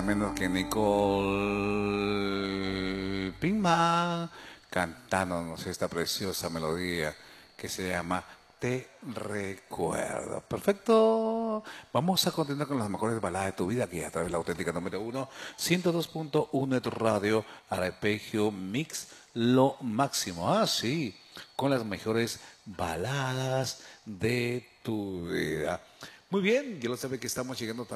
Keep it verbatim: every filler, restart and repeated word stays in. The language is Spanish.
menos que Nicole Pinkman cantándonos esta preciosa melodía que se llama Te Recuerdo. Perfecto. Vamos a continuar con las mejores baladas de tu vida aquí a través de la auténtica número uno, ciento dos punto uno de tu radio, Arpegio Mix, lo máximo. Ah, sí, con las mejores baladas de tu vida. Muy bien, ya lo sabe que estamos llegando también.